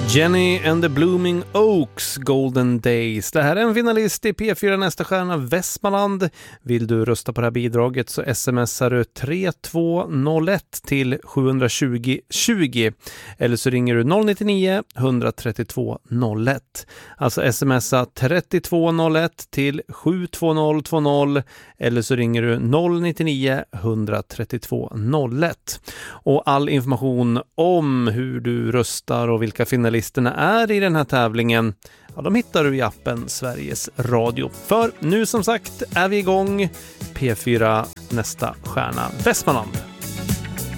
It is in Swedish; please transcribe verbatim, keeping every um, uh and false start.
Jenny and the Blooming Oaks, Golden Days. Det här är en finalist i P fyra Nästa stjärna Västmanland. Vill du rösta på det här bidraget så smsar du tre två noll ett till sju tjugo tjugo. Eller så ringer du noll nio nio ett tre två noll ett. Alltså smsa tre två noll ett till sju två noll två noll. Eller så ringer du noll nio nio ett tre två noll ett. Och all information om hur du röstar och vilka finalisterna är i den här tävlingen, ja, de hittar du i appen Sveriges Radio. För nu som sagt är vi igång. P fyra Nästa stjärna Västmanland.